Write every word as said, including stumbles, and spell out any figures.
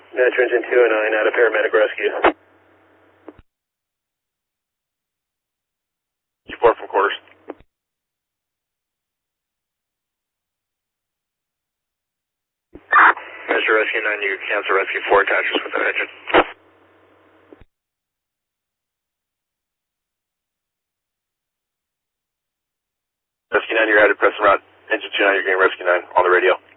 Metro Engine two oh nine out of paramedic rescue. Support from quarters. Metro Rescue nine, you cancel Rescue four attaches with that engine. Rescue nine, you're added, press and route. Engine two nine, you're getting Rescue nine on the radio.